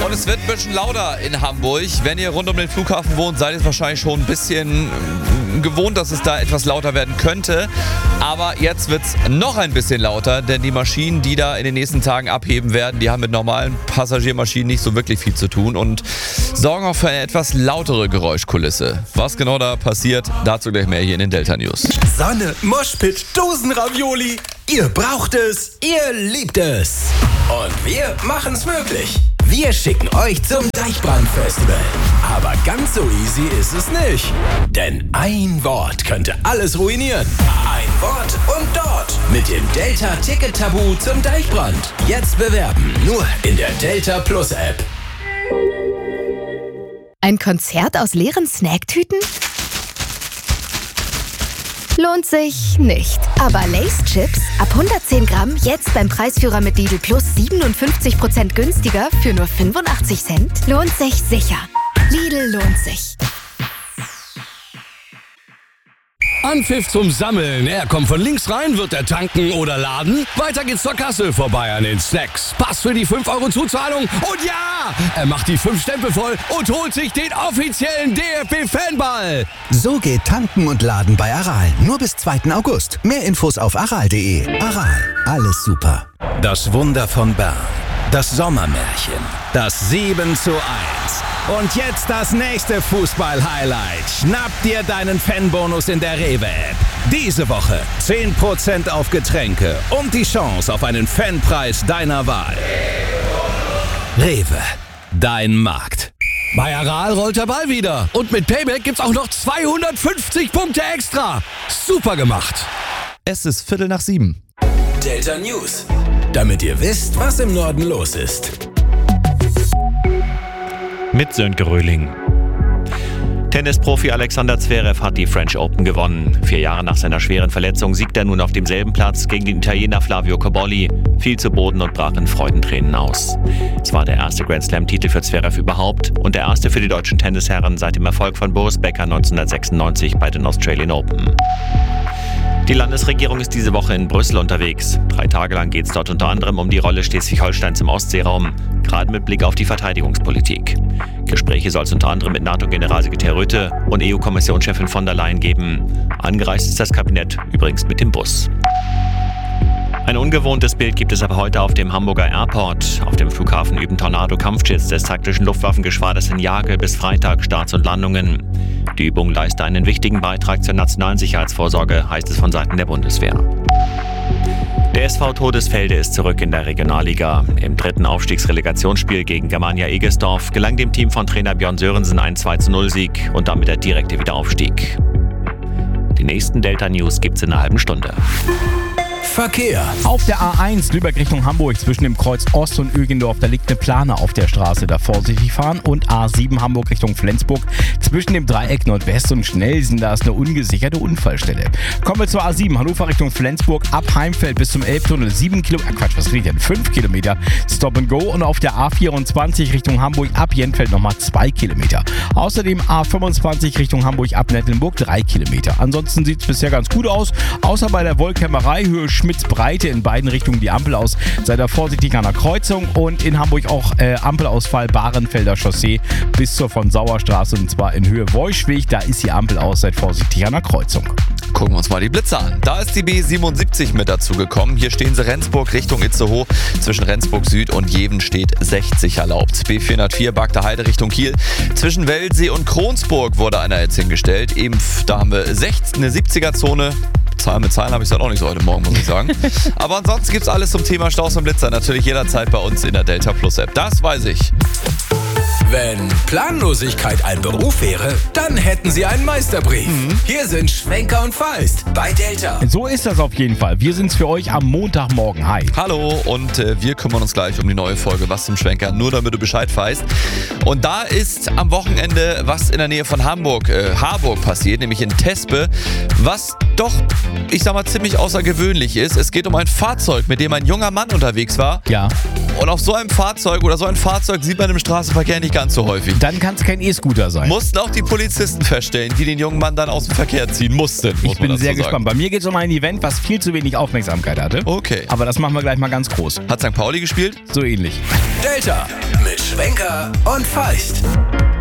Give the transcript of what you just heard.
Und es wird ein bisschen lauter in Hamburg. Wenn ihr rund um den Flughafen wohnt, seid ihr es wahrscheinlich schon ein bisschen gewohnt, dass es da etwas lauter werden könnte. Aber jetzt wird es noch ein bisschen lauter, denn die Maschinen, die da in den nächsten Tagen abheben werden, die haben mit normalen Passagiermaschinen nicht so wirklich viel zu tun und sorgen auch für eine etwas lautere Geräuschkulisse. Was genau da passiert, dazu gleich mehr hier in den Delta News. Sonne, Moshpit, Dosenravioli. Ihr braucht es, ihr liebt es. Und wir machen's möglich. Wir schicken euch zum Deichbrand-Festival. Aber ganz so easy ist es nicht. Denn ein Wort könnte alles ruinieren. Ein Wort und dort. Mit dem Delta-Ticket-Tabu zum Deichbrand. Jetzt bewerben. Nur in der Delta Plus App. Ein Konzert aus leeren Snacktüten? Lohnt sich nicht. Aber Lay's Chips ab 110 Gramm jetzt beim Preisführer mit Lidl Plus 57% günstiger für nur 85 Cent? Lohnt sich sicher. Lidl lohnt sich. Anpfiff zum Sammeln. Er kommt von links rein, wird er tanken oder laden. Weiter geht's zur Kasse, vorbei an den Snacks. Pass für die 5 € Zuzahlung. Und ja, er macht die 5 Stempel voll und holt sich den offiziellen DFB-Fanball. So geht Tanken und Laden bei Aral. Nur bis 2. August. Mehr Infos auf aral.de. Aral, alles super. Das Wunder von Bern. Das Sommermärchen. Das 7:1. Und jetzt das nächste Fußball-Highlight. Schnapp dir deinen Fanbonus in der Rewe-App. Diese Woche 10% auf Getränke und die Chance auf einen Fanpreis deiner Wahl. Rewe, dein Markt. Bei Aral rollt der Ball wieder. Und mit Payback gibt's auch noch 250 Punkte extra. Super gemacht. Es ist 6:15. Delta News. Damit ihr wisst, was im Norden los ist. Mit Sönke Röhling. Tennisprofi Alexander Zverev hat die French Open gewonnen. 4 Jahre nach seiner schweren Verletzung siegt er nun auf demselben Platz gegen den Italiener Flavio Cobolli, fiel zu Boden und brach in Freudentränen aus. Es war der erste Grand Slam-Titel für Zverev überhaupt und der erste für die deutschen Tennisherren seit dem Erfolg von Boris Becker 1996 bei den Australian Open. Die Landesregierung ist diese Woche in Brüssel unterwegs. 3 Tage lang geht es dort unter anderem um die Rolle Schleswig-Holsteins im Ostseeraum, gerade mit Blick auf die Verteidigungspolitik. Gespräche soll es unter anderem mit NATO-Generalsekretär Rutte und EU-Kommissionschefin von der Leyen geben. Angereist ist das Kabinett übrigens mit dem Bus. Ein ungewohntes Bild gibt es aber heute auf dem Hamburger Airport. Auf dem Flughafen üben Tornado-Kampfjets des taktischen Luftwaffengeschwaders in Jagel bis Freitag Starts und Landungen. Die Übung leiste einen wichtigen Beitrag zur nationalen Sicherheitsvorsorge, heißt es von Seiten der Bundeswehr. Der SV Todesfelde ist zurück in der Regionalliga. Im 3. Aufstiegsrelegationsspiel gegen Germania Egesdorf gelang dem Team von Trainer Björn Sörensen ein 2:0-Sieg und damit der direkte Wiederaufstieg. Die nächsten Delta News gibt's in einer halben Stunde. Verkehr. Auf der A1 Lübeck Richtung Hamburg zwischen dem Kreuz Ost und Ögendorf, da liegt eine Plane auf der Straße, da vorsichtig fahren. Und A7 Hamburg Richtung Flensburg zwischen dem Dreieck Nordwest und Schnellsen, da ist eine ungesicherte Unfallstelle. Kommen wir zur A7 Hannover Richtung Flensburg ab Heimfeld bis zum Elbtunnel 7 Kilometer, 5 Kilometer Stop and Go. Und auf der A24 Richtung Hamburg ab Jenfeld nochmal 2 Kilometer. Außerdem A25 Richtung Hamburg ab Nettelnburg 3 Kilometer. Ansonsten sieht es bisher ganz gut aus, außer bei der Wollkämmerei Höhe Schmitz-Breite in beiden Richtungen die Ampel aus. Seid da vorsichtig an der Kreuzung und in Hamburg auch Ampelausfall Bahrenfelder Chaussee bis zur von Sauerstraße und zwar in Höhe Woischweg. Da ist die Ampel aus, seid vorsichtig an der Kreuzung. Gucken wir uns mal die Blitze an. Da ist die B77 mit dazu gekommen. Hier stehen sie Rendsburg Richtung Itzehoe. Zwischen Rendsburg Süd und Jeven steht 60 erlaubt. B404 Bagda Heide Richtung Kiel. Zwischen Weldsee und Kronsburg wurde einer jetzt hingestellt. Eben da haben wir eine 70er-Zone. Zahlen mit Zahlen habe ich es auch nicht so heute Morgen, muss ich sagen. Aber ansonsten gibt es alles zum Thema Staus und Blitzer natürlich jederzeit bei uns in der Delta Plus App. Das weiß ich. Wenn Planlosigkeit ein Beruf wäre, dann hätten Sie einen Meisterbrief. Hier sind Schwenker und Feist bei Delta. So ist das auf jeden Fall. Wir sind's für euch am Montagmorgen. Hi. Hallo und wir kümmern uns gleich um die neue Folge Was zum Schwenker, nur damit du Bescheid weißt. Und da ist am Wochenende was in der Nähe von Harburg passiert, nämlich in Tespe, was doch, ich sag mal, ziemlich außergewöhnlich ist. Es geht um ein Fahrzeug, mit dem ein junger Mann unterwegs war. Ja. Und auf so einem Fahrzeug oder so ein Fahrzeug sieht man im Straßenverkehr nicht ganz so häufig. Dann kann es kein E-Scooter sein. Mussten auch die Polizisten feststellen, die den jungen Mann dann aus dem Verkehr ziehen mussten. Ich bin sehr gespannt. Bei mir geht es um ein Event, was viel zu wenig Aufmerksamkeit hatte. Okay. Aber das machen wir gleich mal ganz groß. Hat St. Pauli gespielt? So ähnlich. Delta mit Schwenker und Feist.